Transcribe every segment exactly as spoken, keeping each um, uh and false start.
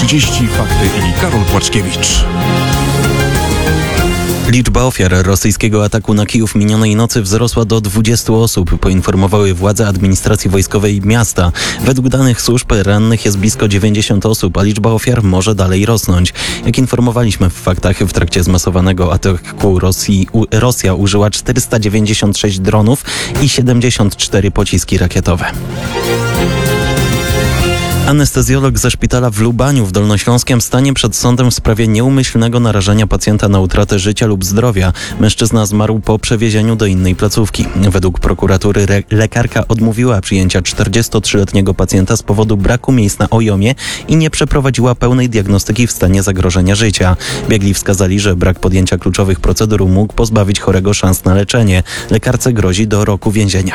trzydzieści, fakty i Karol Płaczkiewicz. Liczba ofiar rosyjskiego ataku na Kijów minionej nocy wzrosła do dwudziestu osób, poinformowały władze administracji wojskowej miasta. Według danych służb rannych jest blisko dziewięćdziesiąt osób, a liczba ofiar może dalej rosnąć. Jak informowaliśmy w faktach, w trakcie zmasowanego ataku Rosji, u, Rosja użyła czterysta dziewięćdziesiąt sześć dronów i siedemdziesiąt cztery pociski rakietowe. Anestezjolog ze szpitala w Lubaniu w Dolnośląskiem stanie przed sądem w sprawie nieumyślnego narażenia pacjenta na utratę życia lub zdrowia. Mężczyzna zmarł po przewiezieniu do innej placówki. Według prokuratury re- lekarka odmówiła przyjęcia czterdziestotrzyletniego pacjenta z powodu braku miejsc na ojomie i nie przeprowadziła pełnej diagnostyki w stanie zagrożenia życia. Biegli wskazali, że brak podjęcia kluczowych procedur mógł pozbawić chorego szans na leczenie. Lekarce grozi do roku więzienia.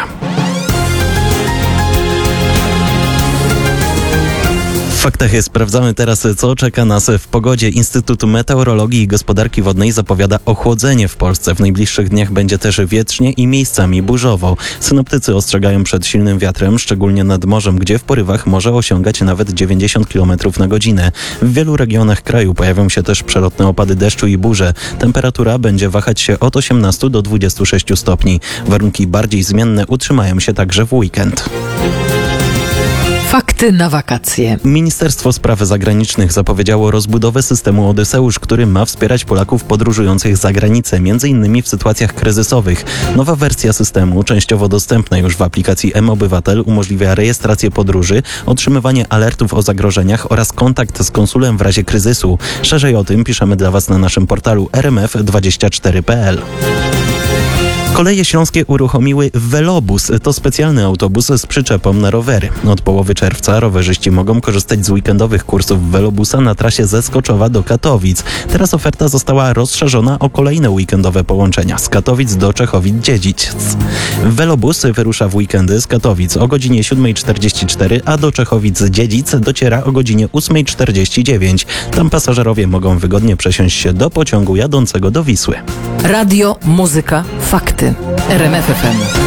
W faktach sprawdzamy teraz, co czeka nas w pogodzie. Instytut Meteorologii i Gospodarki Wodnej zapowiada ochłodzenie w Polsce. W najbliższych dniach będzie też wietrznie i miejscami burzowo. Synoptycy ostrzegają przed silnym wiatrem, szczególnie nad morzem, gdzie w porywach może osiągać nawet dziewięćdziesiąt kilometrów na godzinę. W wielu regionach kraju pojawią się też przelotne opady deszczu i burze. Temperatura będzie wahać się od osiemnastu do dwudziestu sześciu stopni. Warunki bardziej zmienne utrzymają się także w weekend. Fakty na wakacje. Ministerstwo Spraw Zagranicznych zapowiedziało rozbudowę systemu Odyseusz, który ma wspierać Polaków podróżujących za granicę, między innymi w sytuacjach kryzysowych. Nowa wersja systemu, częściowo dostępna już w aplikacji mObywatel, umożliwia rejestrację podróży, otrzymywanie alertów o zagrożeniach oraz kontakt z konsulem w razie kryzysu. Szerzej o tym piszemy dla Was na naszym portalu r m f dwadzieścia cztery kropka p l. Koleje śląskie uruchomiły Velobus. To specjalny autobus z przyczepą na rowery. Od połowy czerwca rowerzyści mogą korzystać z weekendowych kursów Velobusa na trasie ze Skoczowa do Katowic. Teraz oferta została rozszerzona o kolejne weekendowe połączenia z Katowic do Czechowic-Dziedzic. Velobus wyrusza w weekendy z Katowic o godzinie siódma czterdzieści cztery, a do Czechowic-Dziedzic dociera o godzinie ósma czterdzieści dziewięć. Tam pasażerowie mogą wygodnie przesiąść się do pociągu jadącego do Wisły. Radio, muzyka, fakty. R M F F M.